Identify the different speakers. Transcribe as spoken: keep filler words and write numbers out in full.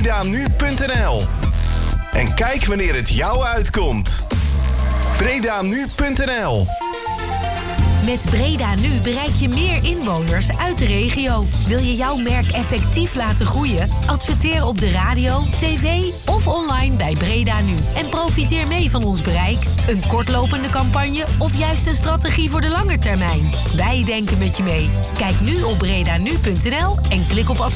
Speaker 1: bredanu punt n l. En kijk wanneer het jou uitkomt. bredanu punt n l.
Speaker 2: Met Breda Nu bereik je meer inwoners uit de regio. Wil je jouw merk effectief laten groeien? Adverteer op de radio, tv of online bij Breda Nu. En profiteer mee van ons bereik, een kortlopende campagne of juist een strategie voor de lange termijn. Wij denken met je mee. Kijk nu op bredanu punt n l en klik op adverteren.